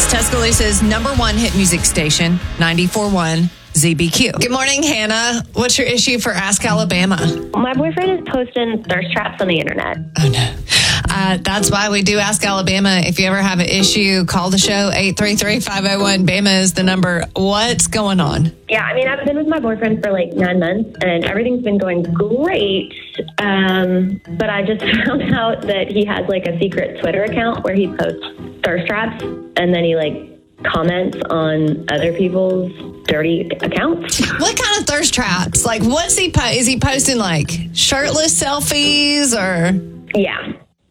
is Tuscaloosa's #1 hit music station, 94.1 ZBQ. Good morning, Hannah. What's your issue for Ask Alabama? My boyfriend is posting thirst traps on the internet. Oh, no. That's why we do Ask Alabama. If you ever have an issue, call the show. 833-501-BAMA is the number. What's going on? Yeah, I mean, I've been with my boyfriend for like 9 months, and everything's been going great. But I just found out that he has like a secret Twitter account where he posts thirst traps, and then he like comments on other people's dirty accounts. What kind of thirst traps? Like, what's he is he posting like shirtless selfies or? Yeah.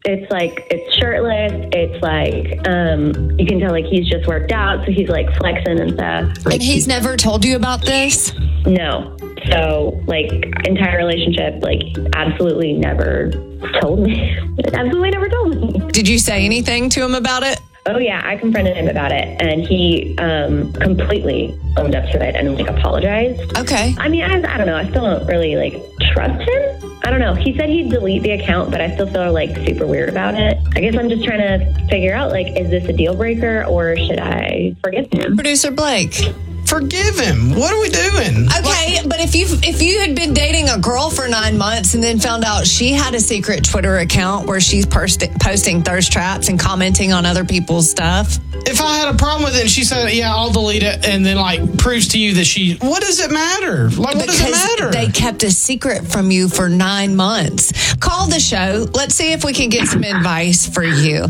It's shirtless. It's like, you can tell like he's just worked out. So he's like flexing and stuff. Like, and he's never told you about this? No. So like entire relationship, like absolutely never told me. Absolutely never told me. Did you say anything to him about it? Oh yeah, I confronted him about it, and he completely owned up to it and like apologized. Okay. I mean, I don't know. I still don't really like trust him. I don't know. He said he'd delete the account, but I still feel like super weird about it. I guess I'm just trying to figure out like, is this a deal breaker or should I forgive him? Producer Blake. Forgive him. What are we doing? Okay, but if you had been dating a girl for 9 months and then found out she had a secret Twitter account where she's posting thirst traps and commenting on other people's stuff. If I had a problem with it and she said, yeah, I'll delete it, and then like proves to you that what does it matter? Like, what does it matter? They kept a secret from you for 9 months. Call the show. Let's see if we can get some advice for you.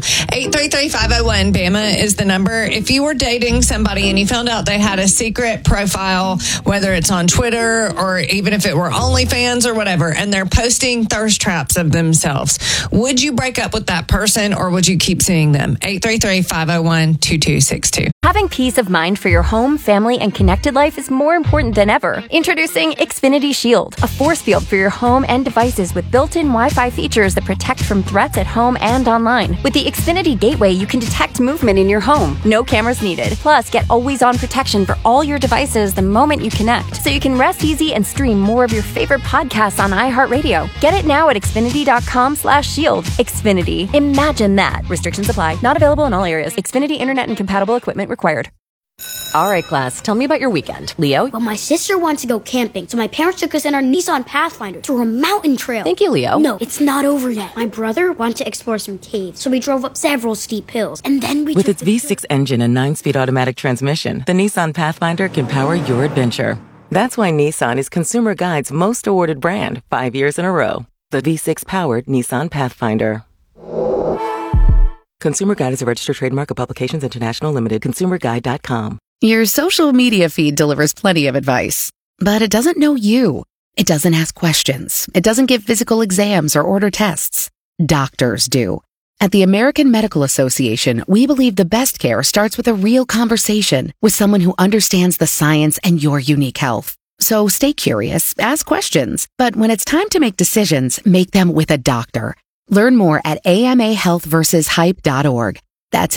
833-501-BAMA is the number. If you were dating somebody and you found out they had a secret profile, whether it's on Twitter or even if it were OnlyFans or whatever, and they're posting thirst traps of themselves, would you break up with that person or would you keep seeing them? 833-501-2262. Having peace of mind for your home, family, and connected life is more important than ever. Introducing Xfinity Shield, a force field for your home and devices with built-in Wi-Fi features that protect from threats at home and online. With the Xfinity Gateway, you can detect movement in your home. No cameras needed. Plus, get always-on protection for all your devices the moment you connect, so you can rest easy and stream more of your favorite podcasts on iHeartRadio. Get it now at Xfinity.com/shield. Xfinity. Imagine that. Restrictions apply. Not available in all areas. Xfinity Internet and compatible equipment required. All right, class. Tell me about your weekend. Leo? Well, my sister wants to go camping, so my parents took us in our Nissan Pathfinder through a mountain trail. Thank you, Leo. No, it's not over yet. My brother wanted to explore some caves, so we drove up several steep hills, and then we With its V6 engine and 9-speed automatic transmission, the Nissan Pathfinder can power your adventure. That's why Nissan is Consumer Guide's most awarded brand 5 years in a row. The V6-powered Nissan Pathfinder. Consumer Guide is a registered trademark of Publications International Limited. ConsumerGuide.com. Your social media feed delivers plenty of advice, but it doesn't know you. It doesn't ask questions. It doesn't give physical exams or order tests. Doctors do. At the American Medical Association, we believe the best care starts with a real conversation with someone who understands the science and your unique health. So stay curious, ask questions, but when it's time to make decisions, make them with a doctor. Learn more at amahealthversushype.org. That's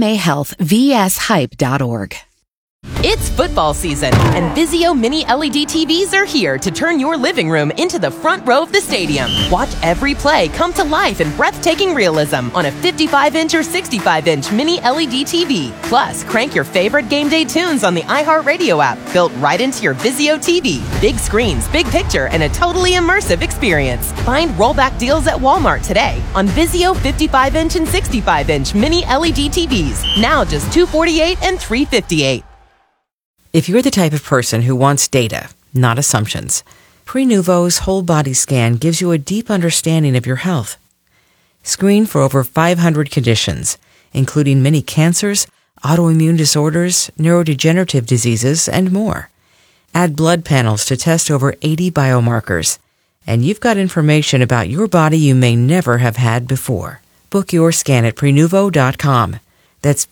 amahealthvshype.org. It's football season, and Vizio Mini LED TVs are here to turn your living room into the front row of the stadium. Watch every play come to life in breathtaking realism on a 55-inch or 65-inch Mini LED TV. Plus, crank your favorite game day tunes on the iHeartRadio app, built right into your Vizio TV. Big screens, big picture, and a totally immersive experience. Find rollback deals at Walmart today on Vizio 55-inch and 65-inch Mini LED TVs. Now just $248 and $358. If you're the type of person who wants data, not assumptions, Prenuvo's whole body scan gives you a deep understanding of your health. Screen for over 500 conditions, including many cancers, autoimmune disorders, neurodegenerative diseases, and more. Add blood panels to test over 80 biomarkers, and you've got information about your body you may never have had before. Book your scan at Prenuvo.com. That's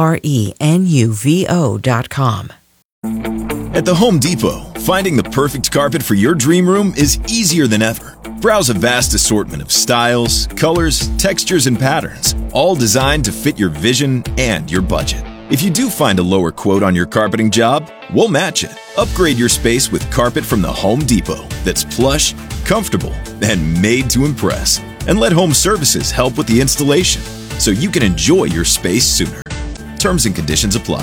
Prenuvo.com. At the Home Depot, finding the perfect carpet for your dream room is easier than ever. Browse a vast assortment of styles, colors, textures, and patterns, all designed to fit your vision and your budget. If you do find a lower quote on your carpeting job, we'll match it. Upgrade your space with carpet from the Home Depot that's plush, comfortable, and made to impress. And let Home Services help with the installation so you can enjoy your space sooner. Terms and conditions apply.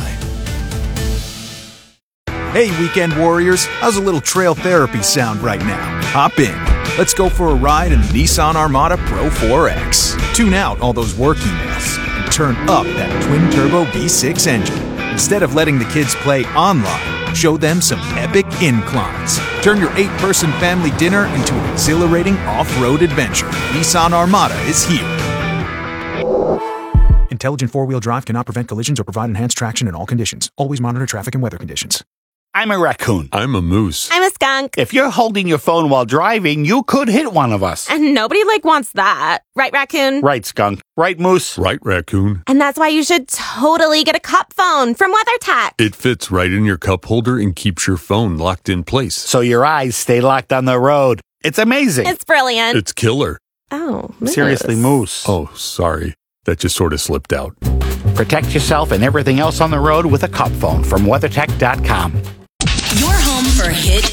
Hey, weekend warriors, how's a little trail therapy sound right now? Hop in. Let's go for a ride in the Nissan Armada Pro 4X. Tune out all those work emails and turn up that twin-turbo V6 engine. Instead of letting the kids play online, show them some epic inclines. Turn your 8-person family dinner into an exhilarating off-road adventure. Nissan Armada is here. Intelligent four-wheel drive cannot prevent collisions or provide enhanced traction in all conditions. Always monitor traffic and weather conditions. I'm a raccoon. I'm a moose. I'm a skunk. If you're holding your phone while driving, you could hit one of us. And nobody, wants that. Right, raccoon? Right, skunk. Right, moose? Right, raccoon. And that's why you should totally get a cup phone from WeatherTech. It fits right in your cup holder and keeps your phone locked in place. So your eyes stay locked on the road. It's amazing. It's brilliant. It's killer. Oh, moose. Seriously, moose. Oh, sorry. That just sort of slipped out. Protect yourself and everything else on the road with a cup phone from WeatherTech.com. Your home for hit